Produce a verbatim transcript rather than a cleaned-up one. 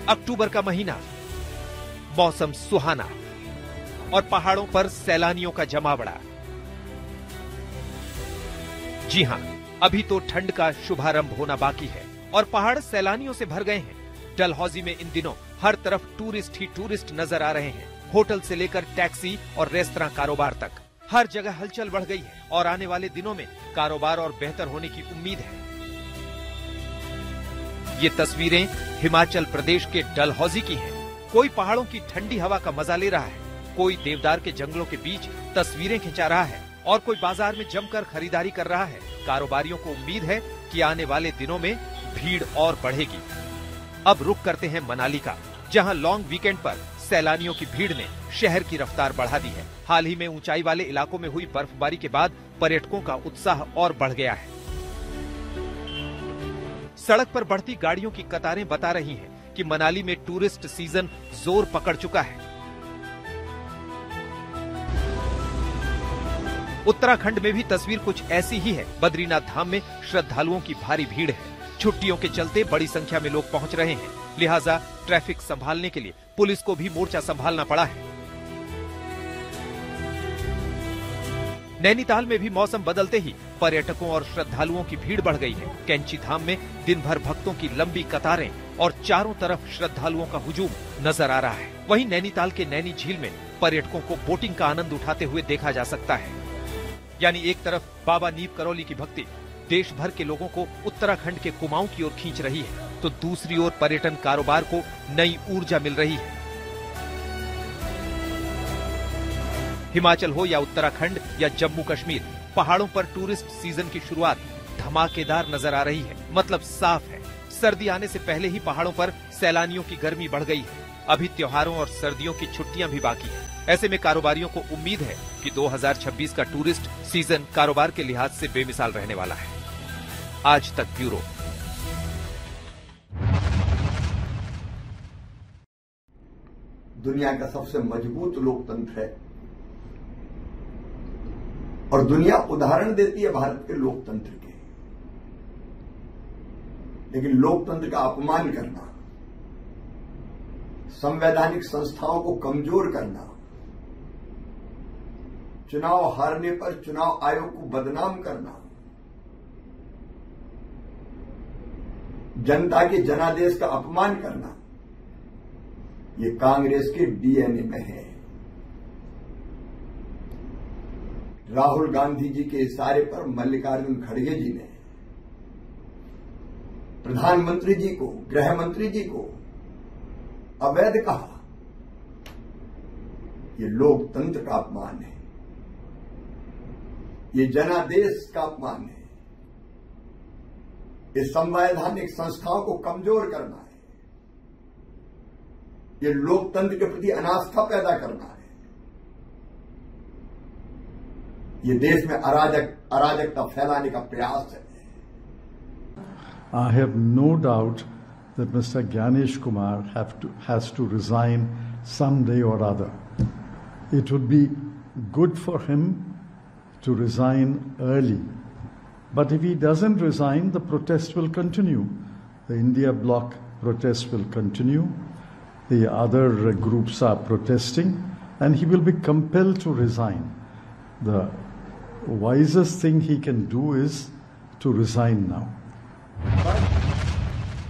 अक्टूबर का महीना, मौसम सुहाना और पहाड़ों पर सैलानियों का जमावड़ा। जी हां, अभी तो ठंड का शुभारंभ होना बाकी है और पहाड़ सैलानियों से भर गए हैं। डलहौजी में इन दिनों हर तरफ टूरिस्ट ही टूरिस्ट नजर आ रहे हैं। होटल से लेकर टैक्सी और रेस्तरां कारोबार तक हर जगह हलचल बढ़ गई है और आने वाले दिनों में कारोबार और बेहतर होने की उम्मीद है। ये तस्वीरें हिमाचल प्रदेश के डलहौजी की हैं। कोई पहाड़ों की ठंडी हवा का मजा ले रहा है, कोई देवदार के जंगलों के बीच तस्वीरें खिंचा रहा है और कोई बाजार में जमकर खरीदारी कर रहा है। कारोबारियों को उम्मीद है कि आने वाले दिनों में भीड़ और बढ़ेगी। अब रुख करते हैं मनाली का, जहां लॉन्ग वीकेंड पर सैलानियों की भीड़ ने शहर की रफ्तार बढ़ा दी है। हाल ही में ऊंचाई वाले इलाकों में हुई बर्फबारी के बाद पर्यटकों का उत्साह और बढ़ गया है। सड़क पर बढ़ती गाड़ियों की कतारें बता रही हैं कि मनाली में टूरिस्ट सीजन जोर पकड़ चुका है। उत्तराखंड में भी तस्वीर कुछ ऐसी ही है। बद्रीनाथ धाम में श्रद्धालुओं की भारी भीड़ है। छुट्टियों के चलते बड़ी संख्या में लोग पहुंच रहे हैं, लिहाजा ट्रैफिक संभालने के लिए पुलिस को भी मोर्चा संभालना पड़ा है। नैनीताल में भी मौसम बदलते ही पर्यटकों और श्रद्धालुओं की भीड़ बढ़ गई है। कैंची धाम में दिन भर भक्तों की लंबी कतारें और चारों तरफ श्रद्धालुओं का हुजूम नजर आ रहा है। वहीं नैनीताल के नैनी झील में पर्यटकों को बोटिंग का आनंद उठाते हुए देखा जा सकता है। यानी एक तरफ बाबा नीप करौली की भक्ति देश भर के लोगों को उत्तराखंड के कुमाऊं की ओर खींच रही है, तो दूसरी ओर पर्यटन कारोबार को नई ऊर्जा मिल रही है। हिमाचल हो या उत्तराखंड या जम्मू कश्मीर, पहाड़ों पर टूरिस्ट सीजन की शुरुआत धमाकेदार नजर आ रही है। मतलब साफ है, सर्दी आने से पहले ही पहाड़ों पर सैलानियों की गर्मी बढ़ गई है। अभी त्योहारों और सर्दियों की छुट्टियां भी बाकी हैं। ऐसे में कारोबारियों को उम्मीद है कि दो हज़ार छब्बीस का टूरिस्ट सीजन कारोबार के लिहाज से बेमिसाल रहने वाला है। आज तक ब्यूरो। दुनिया का सबसे मजबूत लोकतंत्र है और दुनिया उदाहरण देती है भारत के लोकतंत्र के। लेकिन लोकतंत्र का अपमान करना, संवैधानिक संस्थाओं को कमजोर करना, चुनाव हारने पर चुनाव आयोग को बदनाम करना, जनता के जनादेश का अपमान करना, ये कांग्रेस के डीएनए में है। राहुल गांधी जी के इशारे पर मल्लिकार्जुन खड़गे जी ने प्रधानमंत्री जी को, गृह मंत्री जी को अवैध कहा। ये लोकतंत्र का अपमान है, ये जनादेश का अपमान है, ये संवैधानिक संस्थाओं को कमजोर करना है, ये लोकतंत्र के प्रति अनास्था पैदा करना है, ये देश में अराजक अराजकता फैलाने का प्रयास है। I have no doubt that Mister Gyanesh Kumar have to, has to resign someday or other. It would be good for him to resign early. But if he doesn't resign, the protest will continue. The India bloc protest will continue. The other groups are protesting, and he will be compelled to resign. The wisest thing he can do is to resign now.